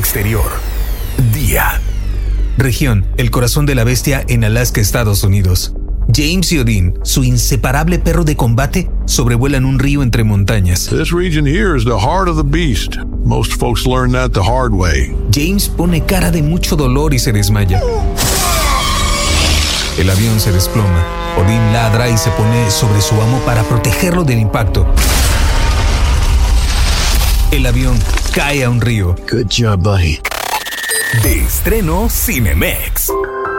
exterior. Día. Región, el corazón de la bestia en Alaska, Estados Unidos. James y Odin, su inseparable perro de combate, sobrevuelan un río entre montañas. This region here is the heart of the beast. Most folks learn that the hard way. James pone cara de mucho dolor y se desmaya. El avión se desploma. Odin ladra y se pone sobre su amo para protegerlo del impacto. El avión cae a un río. Good job, buddy. De estreno Cinemex.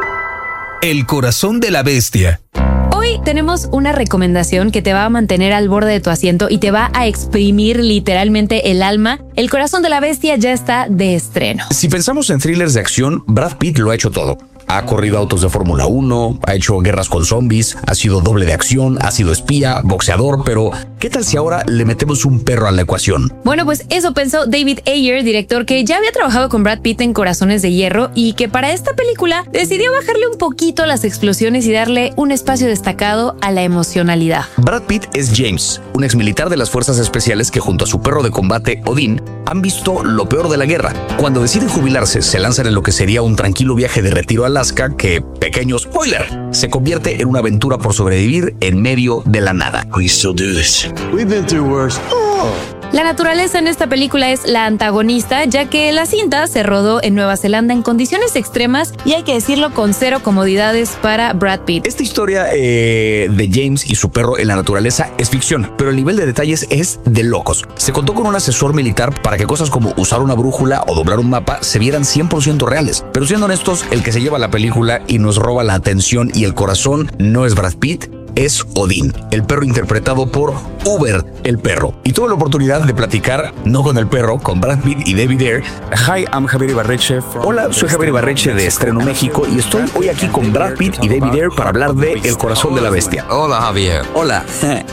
El corazón de la bestia. Hoy tenemos una recomendación que te va a mantener al borde de tu asiento y te va a exprimir literalmente el alma. El corazón de la bestia ya está de estreno. Si pensamos en thrillers de acción, Brad Pitt lo ha hecho todo. Ha corrido autos de Fórmula 1, ha hecho guerras con zombies, ha sido doble de acción, ha sido espía, boxeador, pero ¿qué tal si ahora le metemos un perro a la ecuación? Bueno, pues eso pensó David Ayer, director que ya había trabajado con Brad Pitt en Corazones de Hierro y que para esta película decidió bajarle un poquito las explosiones y darle un espacio destacado a la emocionalidad. Brad Pitt es James, un exmilitar de las fuerzas especiales que junto a su perro de combate, Odin, han visto lo peor de la guerra. Cuando deciden jubilarse, se lanzan en lo que sería un tranquilo viaje de retiro a Alaska que, pequeño spoiler, se convierte en una aventura por sobrevivir en medio de la nada. We still do this. We've been through worse. La naturaleza en esta película es la antagonista, ya que la cinta se rodó en Nueva Zelanda en condiciones extremas y hay que decirlo con cero comodidades para Brad Pitt. Esta historia de James y su perro en la naturaleza es ficción, pero el nivel de detalles es de locos. Se contó con un asesor militar para que cosas como usar una brújula o doblar un mapa se vieran 100% reales. Pero siendo honestos, el que se lleva la película y nos roba la atención y el corazón no es Brad Pitt, es Odin, el perro interpretado por Uber, el perro. Y tuve la oportunidad de platicar, no con el perro, con Brad Pitt y David Ayer. Hi, I'm Javier Ibarreche. Hola, soy Javier Ibarreche de Estreno México y estoy hoy aquí con Brad Pitt y David Ayer para hablar de El corazón de la bestia. Hola, Javier. Hola.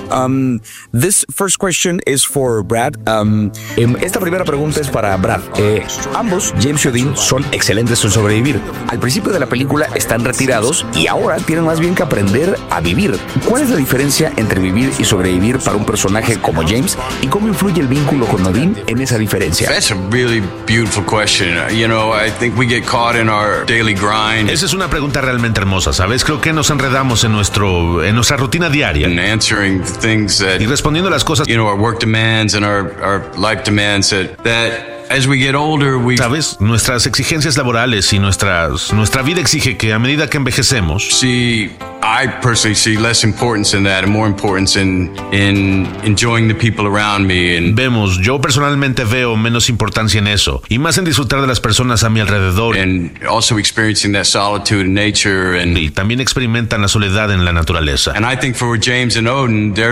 This first question is for Brad. Esta primera pregunta es para Brad. Ambos, James y Odin, son excelentes en sobrevivir. Al principio de la película están retirados y ahora tienen más bien que aprender a vivir. ¿Cuál es la diferencia entre vivir y sobrevivir para un personaje como James y cómo influye el vínculo con Odin en esa diferencia? That's a really beautiful question. You know, I think we get caught in our daily grind. Esa es una pregunta realmente hermosa, ¿sabes? Creo que nos enredamos en nuestra rutina diaria. And answering things that, y respondiendo a las cosas, you know, our work demands and our life demands that as we get older, ¿sabes? Nuestras exigencias laborales y nuestra vida exige que a medida que envejecemos, I personally see less importance in that and more importance in enjoying the people around me. Yo personalmente veo menos importancia en eso y más en disfrutar de las personas a mi alrededor. And also experiencing that solitude in nature y también experimentan la soledad en la naturaleza. And I think for James and Odin, they're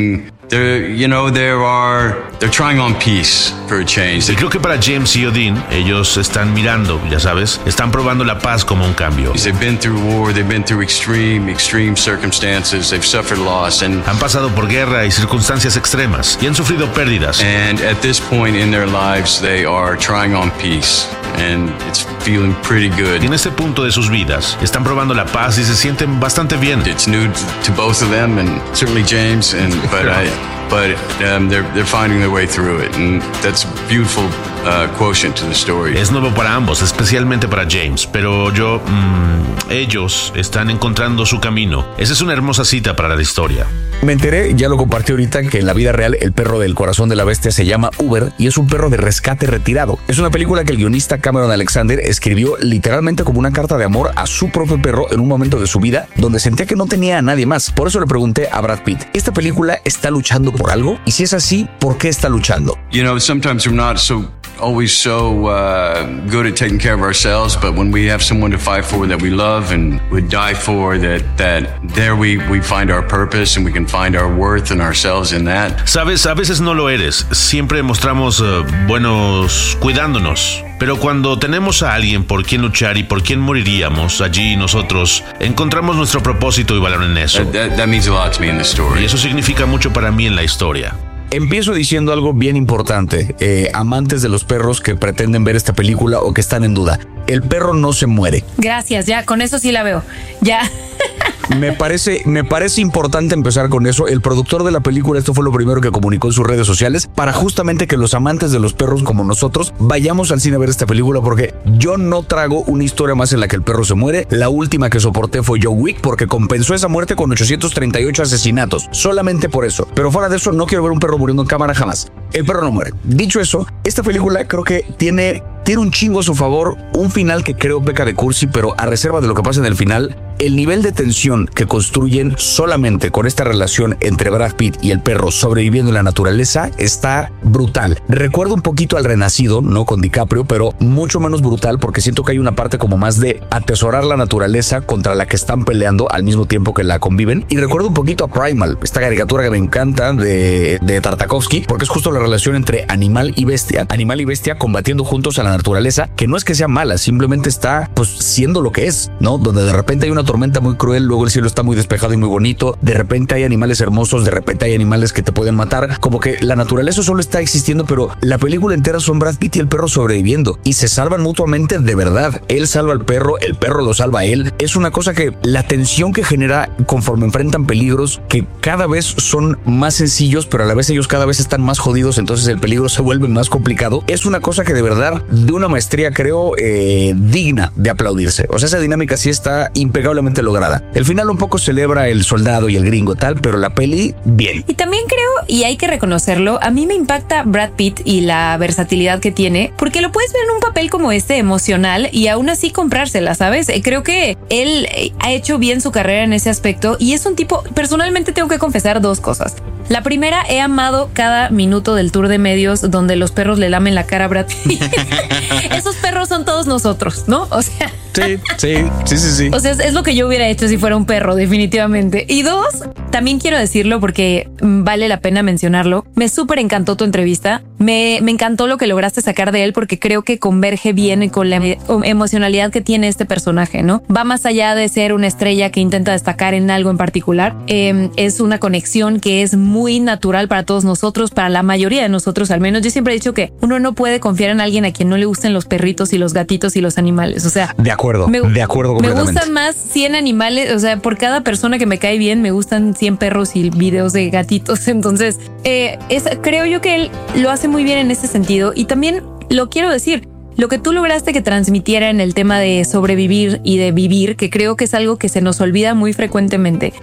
trying on peace for a change. Y creo que para James y Odin, ellos están mirando, ya sabes, están probando la paz como un cambio. They've been through war, they've been through extreme circumstances, they've suffered loss and han pasado por guerra y circunstancias extremas y han sufrido pérdidas. And at this point in their lives, they are trying on peace. And it's feeling pretty good. Y en este punto de sus vidas están probando la paz y se sienten bastante bien. It's new to both of them and certainly James, but they're finding their way through it, and that's a beautiful quotient to the story. Es nuevo para ambos, especialmente para James, pero ellos están encontrando su camino. Esa es una hermosa cita para la historia. Me enteré, ya lo compartí ahorita, que en la vida real el perro del corazón de la bestia se llama Uber y es un perro de rescate retirado. Es una película que el guionista Cameron Alexander escribió literalmente como una carta de amor a su propio perro en un momento de su vida donde sentía que no tenía a nadie más. Por eso le pregunté a Brad Pitt, ¿esta película está luchando por algo? Y si es así, ¿por qué está luchando? You know, sometimes we're not always so good at taking care of ourselves, but when we have someone to fight for that we love and would die for, that there we find our purpose and we can find our worth and ourselves in that. Sabes, a veces no lo eres. Siempre mostramos buenos cuidándonos. Pero cuando tenemos a alguien por quien luchar y por quien moriríamos, allí nosotros encontramos nuestro propósito y valor en eso. That means a lot to me in the story. Y eso significa mucho para mí en la historia. Empiezo diciendo algo bien importante. Amantes de los perros que pretenden ver esta película o que están en duda. El perro no se muere. Gracias, ya, con eso sí la veo. Ya. Me parece importante empezar con eso. El productor de la película, esto fue lo primero que comunicó en sus redes sociales, para justamente que los amantes de los perros como nosotros vayamos al cine a ver esta película, porque yo no trago una historia más en la que el perro se muere. La última que soporté fue John Wick, porque compensó esa muerte con 838 asesinatos, solamente por eso. Pero fuera de eso, no quiero ver un perro muriendo en cámara jamás. El perro no muere. Dicho eso, esta película creo que tiene un chingo a su favor, un final que creo peca de cursi, pero a reserva de lo que pasa en el final, el nivel de tensión que construyen solamente con esta relación entre Brad Pitt y el perro sobreviviendo en la naturaleza está brutal. Recuerdo un poquito al Renacido, no con DiCaprio, pero mucho menos brutal, porque siento que hay una parte como más de atesorar la naturaleza contra la que están peleando al mismo tiempo que la conviven. Y recuerdo un poquito a Primal, esta caricatura que me encanta de Tartakovsky, porque es justo la relación entre animal y bestia combatiendo juntos a la naturaleza, que no es que sea mala, simplemente está pues siendo lo que es, ¿no? Donde de repente hay una tormenta muy cruel, luego el cielo está muy despejado y muy bonito, de repente hay animales hermosos, de repente hay animales que te pueden matar, como que la naturaleza solo está existiendo, pero la película entera son Brad Pitt y el perro sobreviviendo y se salvan mutuamente de verdad. Él salva al perro, el perro lo salva a él. Es una cosa que la tensión que genera conforme enfrentan peligros que cada vez son más sencillos, pero a la vez ellos cada vez están más jodidos, entonces el peligro se vuelve más complicado. Es una cosa que de verdad, de una maestría creo digna de aplaudirse. O sea, esa dinámica sí está impecablemente lograda. El final un poco celebra el soldado y el gringo tal, pero la peli bien. Y también creo, y hay que reconocerlo, a mí me impacta Brad Pitt y la versatilidad que tiene, porque lo puedes ver en un papel como este emocional y aún así comprársela, ¿sabes? Creo que él ha hecho bien su carrera en ese aspecto y es un tipo, personalmente tengo que confesar dos cosas. La primera, he amado cada minuto del tour de medios donde los perros le lamen la cara a Brad Pitt. Esos perros son todos nosotros, ¿no? O sea... Sí. O sea, es lo que yo hubiera hecho si fuera un perro, definitivamente. Y dos, también quiero decirlo porque vale la pena mencionarlo. Me súper encantó tu entrevista. Me encantó lo que lograste sacar de él porque creo que converge bien con la emocionalidad que tiene este personaje, ¿no? Va más allá de ser una estrella que intenta destacar en algo en particular. Es una conexión que es muy natural para todos nosotros, para la mayoría de nosotros al menos. Yo siempre he dicho que uno no puede confiar en alguien a quien no le gusten los perritos y los gatitos y los animales. O sea, de acuerdo completamente. Me gustan más 100 animales, o sea, por cada persona que me cae bien me gustan 100 perros y videos de gatitos. Entonces, creo yo que él lo hace muy bien en ese sentido. Y también lo quiero decir, lo que tú lograste que transmitiera en el tema de sobrevivir y de vivir, que creo que es algo que se nos olvida muy frecuentemente.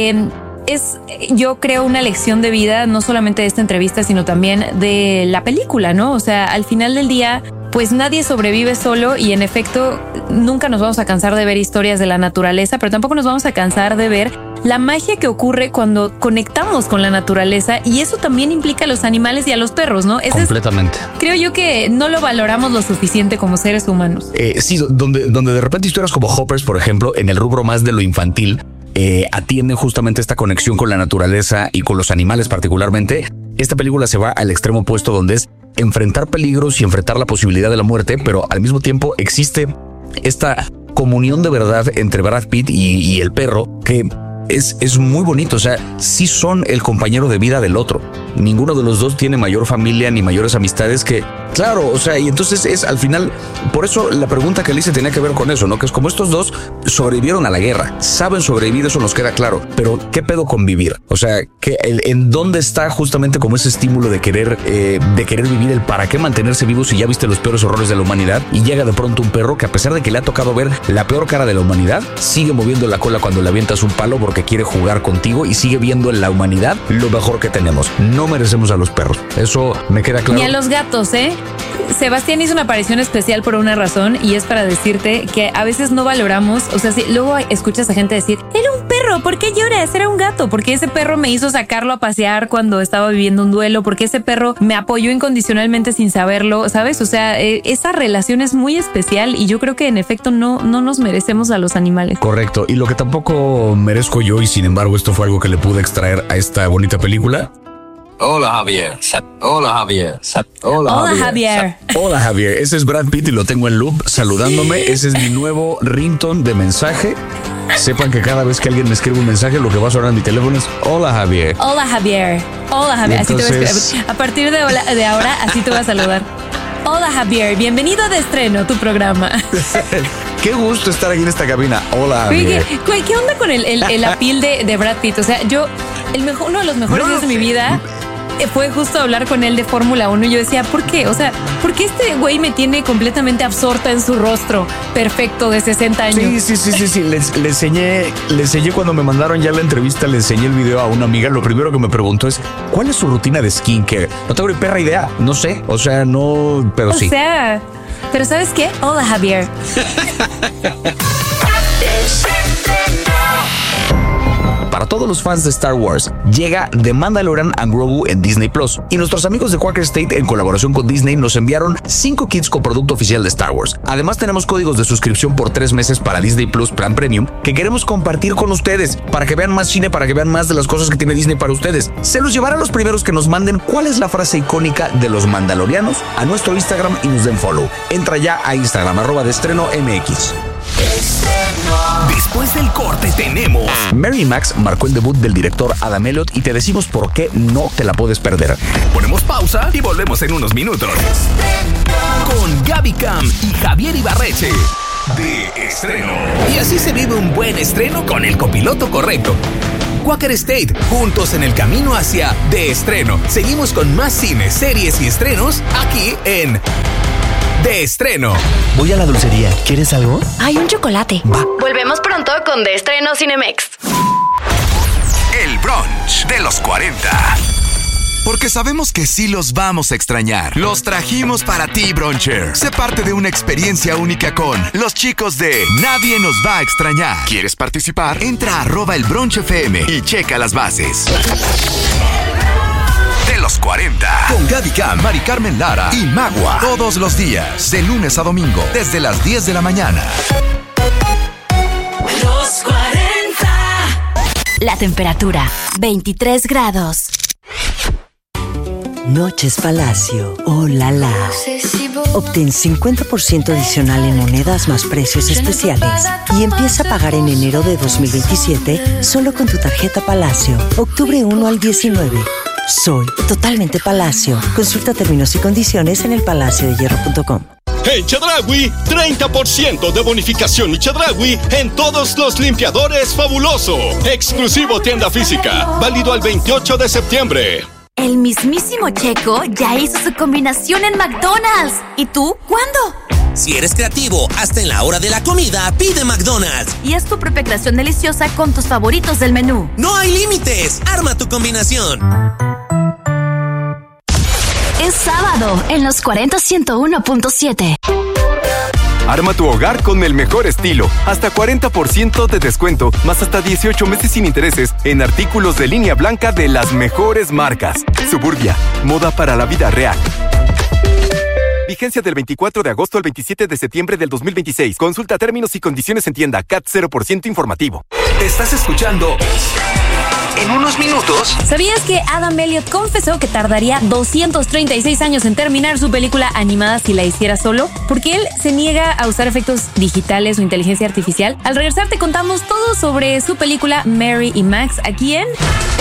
Es, yo creo, una lección de vida, no solamente de esta entrevista, sino también de la película, ¿no? O sea, al final del día, pues nadie sobrevive solo y en efecto nunca nos vamos a cansar de ver historias de la naturaleza, pero tampoco nos vamos a cansar de ver la magia que ocurre cuando conectamos con la naturaleza, y eso también implica a los animales y a los perros, ¿no? Completamente. Creo yo que no lo valoramos lo suficiente como seres humanos. Sí, donde de repente historias como Hoppers, por ejemplo, en el rubro más de lo infantil, atienden justamente esta conexión con la naturaleza y con los animales particularmente. Esta película se va al extremo opuesto, donde es enfrentar peligros y enfrentar la posibilidad de la muerte, pero al mismo tiempo existe esta comunión de verdad entre Brad Pitt y el perro que es muy bonito. O sea, sí son el compañero de vida del otro. Ninguno de los dos tiene mayor familia ni mayores amistades que... Claro, o sea, y entonces es al final... Por eso la pregunta que le hice tenía que ver con eso, ¿no? Que es como estos dos sobrevivieron a la guerra. Saben sobrevivir, eso nos queda claro. Pero, ¿qué pedo con vivir? O sea, ¿en dónde está justamente como ese estímulo de querer vivir, el para qué mantenerse vivo si ya viste los peores horrores de la humanidad? Y llega de pronto un perro que, a pesar de que le ha tocado ver la peor cara de la humanidad, sigue moviendo la cola cuando le avientas un palo porque quiere jugar contigo y sigue viendo en la humanidad lo mejor que tenemos. No merecemos a los perros. Eso me queda claro. Ni a los gatos, ¿eh? Sebastián hizo una aparición especial por una razón, y es para decirte que a veces no valoramos. O sea, si luego escuchas a gente decir, era un perro, ¿por qué lloras? Era un gato, porque ese perro me hizo sacarlo a pasear cuando estaba viviendo un duelo, porque ese perro me apoyó incondicionalmente sin saberlo, ¿sabes? O sea, esa relación es muy especial y yo creo que en efecto no nos merecemos a los animales. Correcto, y lo que tampoco merezco yo, y sin embargo esto fue algo que le pude extraer a esta bonita película. Hola Javier. Hola Javier. Hola Javier. Hola Javier. Ese es Brad Pitt y lo tengo en loop saludándome. Ese es mi nuevo ringtone de mensaje. Sepan que cada vez que alguien me escribe un mensaje, lo que va a sonar en mi teléfono es Hola Javier. Hola Javier. Hola Javier. Entonces... Así te voy a escribir. A partir de ahora, así te voy a saludar. Hola Javier, bienvenido de estreno, tu programa. Qué gusto estar aquí en esta cabina. Hola, Oye, ¿qué onda con el appeal de Brad Pitt? O sea, uno de los mejores días de mi vida fue justo hablar con él de Fórmula 1 y yo decía, ¿por qué? O sea, ¿por qué este güey me tiene completamente absorta en su rostro perfecto de 60 años? Sí. Le enseñé cuando me mandaron ya la entrevista, le enseñé el video a una amiga. Lo primero que me preguntó es, ¿cuál es su rutina de skincare? No tengo ni perra idea, no sé. O sea, no, pero sí. O sea, pero ¿sabes qué? Hola, Javier. Para todos los fans de Star Wars, llega The Mandalorian and Grogu en Disney Plus. Y nuestros amigos de Quaker State, en colaboración con Disney, nos enviaron 5 kits con producto oficial de Star Wars. Además, tenemos códigos de suscripción por 3 meses para Disney Plus Plan Premium que queremos compartir con ustedes para que vean más cine, para que vean más de las cosas que tiene Disney para ustedes. Se los llevará a los primeros que nos manden cuál es la frase icónica de los Mandalorianos a nuestro Instagram y nos den follow. Entra ya a Instagram, @deestrenomx. Después del corte tenemos... Mary Max marcó el debut del director Adam Elliott y te decimos por qué no te la puedes perder. Ponemos pausa y volvemos en unos minutos. Con Gaby Cam y Javier Ibarreche. De estreno. Y así se vive un buen estreno con el copiloto correcto. Quaker State, juntos en el camino hacia De Estreno. Seguimos con más cine, series y estrenos aquí en De Estreno. Voy a la dulcería. ¿Quieres algo? Hay un chocolate. Va. Volvemos pronto con De Estreno Cinemex. El brunch de los 40. Porque sabemos que sí los vamos a extrañar. Los trajimos para ti, bruncher. Sé parte de una experiencia única con los chicos de Nadie Nos Va a Extrañar. ¿Quieres participar? Entra a @elbrunchfm y checa las bases. De los 40. Con Gaby Cam, Mari Carmen Lara y Magua. Todos los días, de lunes a domingo, desde las 10 de la mañana. Los 40. La temperatura, 23 grados. Noches Palacio, oh la la. Obtén 50% adicional en monedas más precios especiales y empieza a pagar en enero de 2027 solo con tu tarjeta Palacio. Octubre 1 al 19. Soy totalmente Palacio. Consulta términos y condiciones en elpalaciodehierro.com. En Chedraui, 30% de bonificación y Chedraui en todos los limpiadores fabuloso. Exclusivo tienda física, válido al 28 de septiembre. El mismísimo Checo ya hizo su combinación en McDonald's. ¿Y tú? ¿Cuándo? Si eres creativo, hasta en la hora de la comida, pide McDonald's. Y es tu propia creación deliciosa con tus favoritos del menú. ¡No hay límites! ¡Arma tu combinación! Es sábado en los 40 101.7. Arma tu hogar con el mejor estilo. Hasta 40% de descuento, más hasta 18 meses sin intereses en artículos de línea blanca de las mejores marcas. Suburbia, moda para la vida real. Vigencia del 24 de agosto al 27 de septiembre del 2026. Consulta términos y condiciones en tienda. CAT 0% informativo. Estás escuchando... En unos minutos. ¿Sabías que Adam Elliott confesó que tardaría 236 años en terminar su película animada si la hiciera solo? Porque él se niega a usar efectos digitales o inteligencia artificial. Al regresar te contamos todo sobre su película Mary y Max aquí en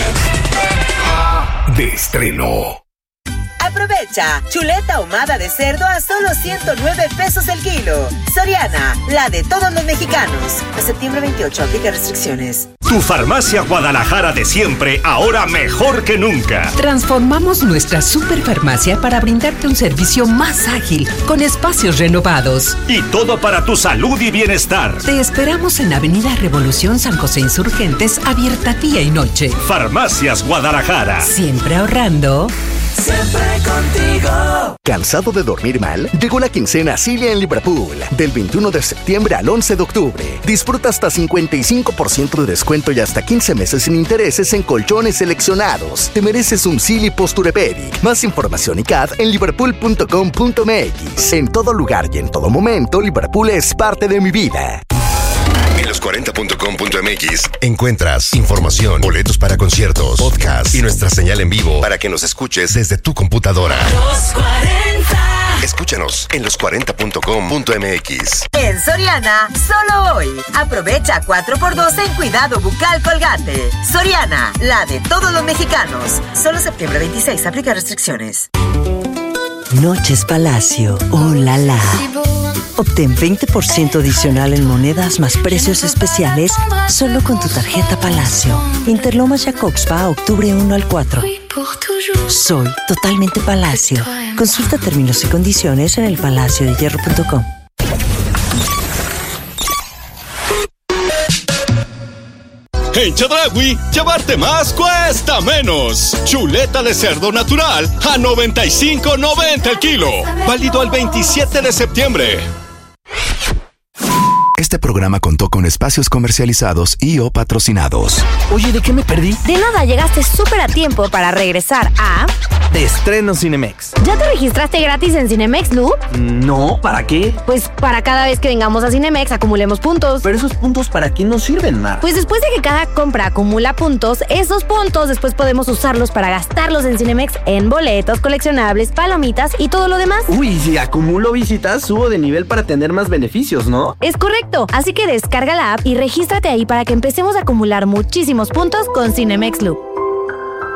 De Estreno. Aprovecha, chuleta ahumada de cerdo a solo 109 pesos el kilo. Soriana, la de todos los mexicanos. A septiembre 28, aplica restricciones. Tu farmacia Guadalajara de siempre, ahora mejor que nunca. Transformamos nuestra superfarmacia para brindarte un servicio más ágil, con espacios renovados. Y todo para tu salud y bienestar. Te esperamos en Avenida Revolución San José Insurgentes, abierta día y noche. Farmacias Guadalajara. Siempre ahorrando. Siempre contigo. ¿Cansado de dormir mal? Llegó la quincena Cilia en Liverpool. Del 21 de septiembre al 11 de octubre. Disfruta hasta 55% de descuento y hasta 15 meses sin intereses en colchones seleccionados. Te mereces un Silly Posturepedic. Más información y CAD en liverpool.com.mx. En todo lugar y en todo momento, Liverpool es parte de mi vida. En los40.com.mx encuentras información, boletos para conciertos, podcast y nuestra señal en vivo para que nos escuches desde tu computadora. Los 40. Escúchanos en los40.com.mx. En Soriana, solo hoy. Aprovecha 4x2 en cuidado bucal Colgate. Soriana, la de todos los mexicanos. Solo septiembre 26, aplica restricciones. Noches Palacio, oh la la. Obtén 20% adicional en monedas más precios especiales solo con tu tarjeta Palacio. Interlomas Jacobspa, octubre 1 al 4. Soy totalmente Palacio. Consulta términos y condiciones en elpalaciodehierro.com. En Chedraui, llevarte más cuesta menos. Chuleta de cerdo natural a $95.90 el kilo. Válido al 27 de septiembre. Este programa contó con espacios comercializados y o patrocinados. Oye, ¿de qué me perdí? De nada, llegaste súper a tiempo para regresar a... De estreno Cinemex. ¿Ya te registraste gratis en Cinemex, Lu? No, ¿para qué? Pues para cada vez que vengamos a Cinemex acumulemos puntos. Pero esos puntos, ¿para qué nos sirven, Mar? Pues después de que cada compra acumula puntos, esos puntos después podemos usarlos para gastarlos en Cinemex en boletos, coleccionables, palomitas y todo lo demás. Uy, si acumulo visitas, subo de nivel para tener más beneficios, ¿no? Es correcto, así que descarga la app y regístrate ahí para que empecemos a acumular muchísimos puntos con Cinemex Loop.